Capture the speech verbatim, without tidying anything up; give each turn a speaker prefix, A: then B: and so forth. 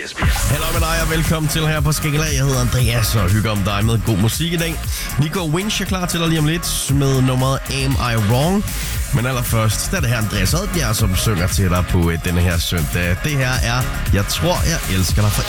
A: Hallo med dig og velkommen til her på Skæggelag. Jeg hedder Andreas og hygger om dig med god musik i dag. Nico Winch er klar til dig lige om lidt med nummeret Am I Wrong? Men allerførst, der er det her Andreas Adbjerg, som synger til dig på denne her søndag. Det her er Jeg tror, jeg elsker dig for